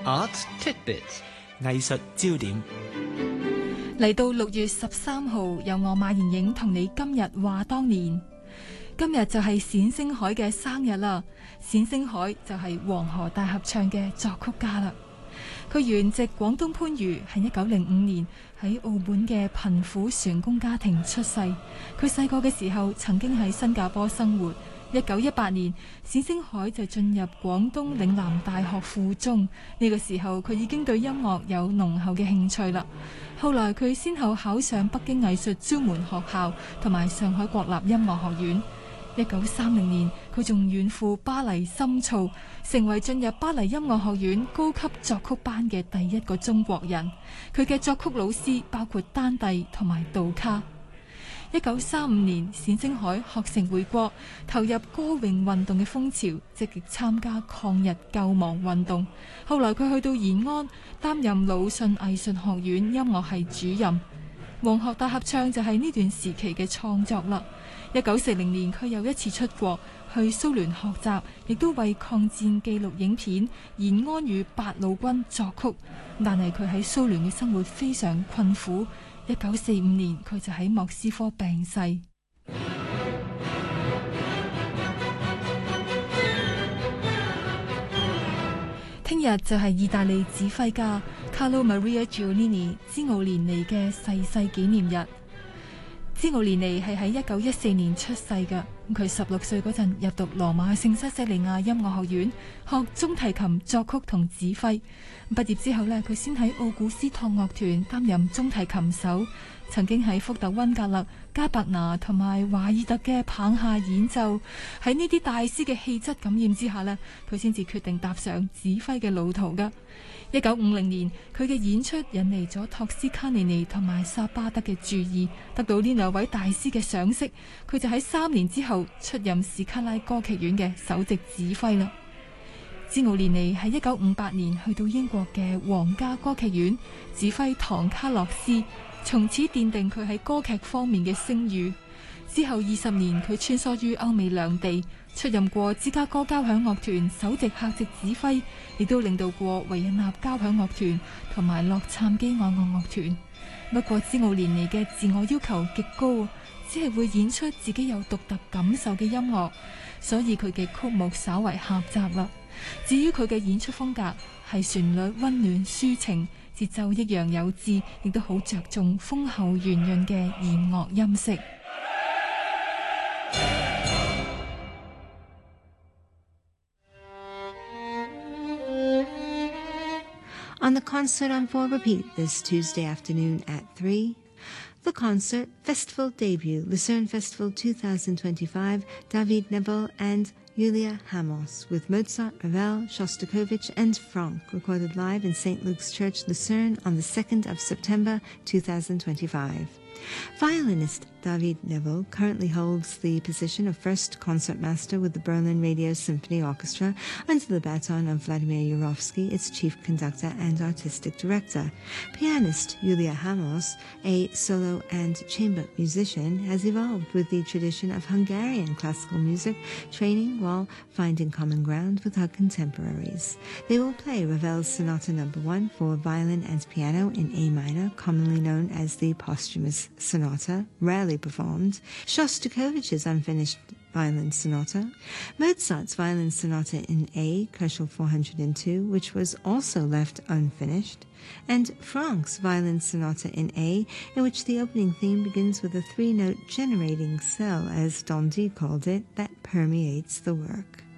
Art Tidbits 藝術焦點。 嚟到6月13號，由我馬妍影同你今日話當年。今日就係冼星海嘅生日啦。冼星海就係黃河大合唱嘅作曲家啦。佢原籍廣東番禺，喺1905年喺澳門嘅貧苦船工家庭出世。佢細個嘅時候曾經喺新加坡生活。1918年，冼星海就進入廣東嶺南大學附中。呢個時候佢已經對音樂有濃厚嘅興趣啦。後來佢先後考上北京藝術專門學校同埋上海國立音樂學院。1930年，佢仲遠赴巴黎深造，成為進入巴黎音樂學院高級作曲班嘅第一個中國人。佢嘅作曲老師包括丹蒂同埋杜卡。1935年，冼星海學成回國，投入歌詠運動嘅風潮，積極參加抗日救亡運動。後來佢去到延安，擔任魯迅藝術學院音樂系主任。黃河大合唱就係呢段時期嘅創作啦。1940年，佢又一次出國去蘇聯學習，亦都為抗戰紀錄影片《延安與八路軍》作曲。但係佢喺蘇聯嘅生活非常困苦。1945年，佢就喺莫斯科病逝。聽日就係意大利指揮家卡洛馬利亞喬尼尼茲奧連尼嘅逝世紀念日。茲奧連尼係喺1914年出世嘅，佢16歲嗰陣入讀羅馬聖西西利亞音樂學院，學中提琴作曲同指揮。畢業之後呢，佢先喺奧古斯托樂團擔任中提琴手，曾經喺福特溫格勒、加伯納同埋華爾特嘅棒下演奏。喺呢啲大師嘅氣質感染之下呢，佢先至決定踏上指揮嘅路途噶。1950年，佢嘅演出引嚟咗托斯卡尼尼同埋薩巴德嘅注意，得到呢兩位大師嘅賞識。佢就喺3年之後出任史卡拉歌劇院嘅首席指揮啦。茲奧連尼喺1958年去到英國嘅皇家歌劇院指揮唐卡洛斯，從此奠定佢喺歌劇方面嘅聲譽。之後20年，佢穿梭於歐美兩地，出任過芝加哥交響樂團首席客席指揮，亦都領導過維也納交響樂團同埋洛杉磯愛樂樂團。不過茲奧連尼嘅自我要求極高，只係會演出自己有獨特感受嘅音樂，所以佢嘅曲目稍為狹窄啦。至於佢嘅演出風格係旋律溫暖抒情，節奏抑揚有致，亦都好着重豐厚圓潤嘅弦樂音色。 On the concert on 4 repeat this Tuesday afternoon at 3. The concert, festival debut, Lucerne Festival 2025, David Nebel and Julia Hamos, with Mozart, Ravel, Shostakovich and Franck, recorded live in St. Luke's Church, Lucerne on the 2nd of September 2025. Violinist David Nebel currently holds the position of first concertmaster with the Berlin Radio Symphony Orchestra under the baton of Vladimir Yurovsky, its chief conductor and artistic director. Pianist Julia Hamos, a solo and chamber musician, has evolved with the tradition of Hungarian classical music training while finding common ground with her contemporaries. They will play Ravel's Sonata No. 1 for violin and piano in A minor, commonly known as the posthumous sonata, rarely performed, Shostakovich's unfinished violin sonata, Mozart's violin sonata in A, Kochel 402, which was also left unfinished, and Franck's violin sonata in A, in which the opening theme begins with a 3-note generating cell, as Dondi called it, that permeates the work.